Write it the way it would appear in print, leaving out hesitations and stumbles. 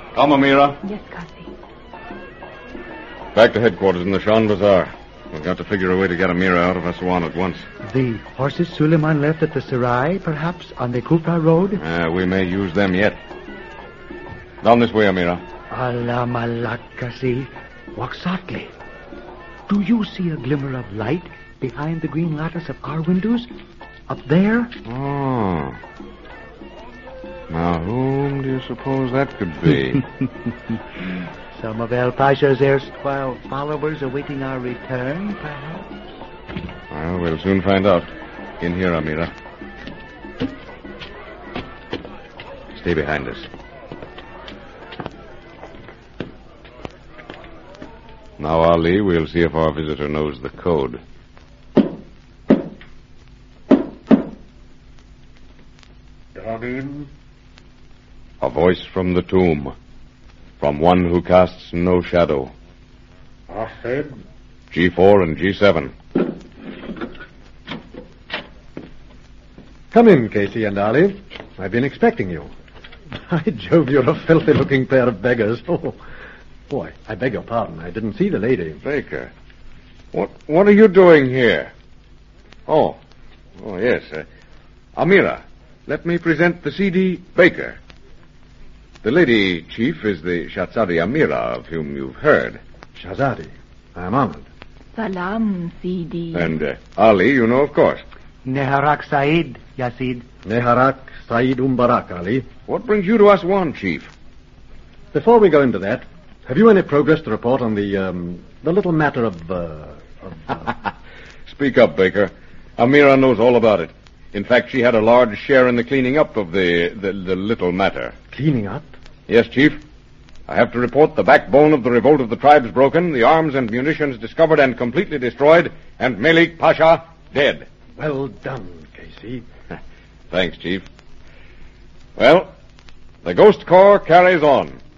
Come, Amira. Yes, Kasi. Back to headquarters in the Shan Bazaar. We've got to figure a way to get Amira out of Aswan at once. The horses Suleiman left at the Sarai, perhaps, on the Kufra road? We may use them yet. Down this way, Amira. Allah malak, Kasi. Walk softly. Do you see a glimmer of light behind the green lattice of our windows? Up there? Oh. Now, whom do you suppose that could be? Some of El Pasha's erstwhile followers awaiting our return, perhaps? Well, we'll soon find out. In here, Amira. Stay behind us. Now, Ali, we'll see if our visitor knows the code. Come in. A voice from the tomb. From one who casts no shadow. Ahmed. G4 and G7. Come in, Casey and Ali. I've been expecting you. By Jove, you're a filthy-looking pair of beggars. Oh, boy, I beg your pardon. I didn't see the lady. Baker. What are you doing here? Oh, yes. Amira, let me present the C.D. Baker. The lady, Chief, is the Shahzadi Amira, of whom you've heard. Shahzadi. I am honored. Salam, Sidi. And Ali, you know, of course. Neharak Said, Yasid. Neharak Said Umbarak, Ali. What brings you to Aswan, Chief? Before we go into that, have you any progress to report on the little matter of Speak up, Baker. Amira knows all about it. In fact, she had a large share in the cleaning up of the little matter. Cleaning up? Yes, Chief. I have to report the backbone of the revolt of the tribes broken, the arms and munitions discovered and completely destroyed, and Melik Pasha dead. Well done, Casey. Thanks, Chief. Well, the Ghost Corps carries on.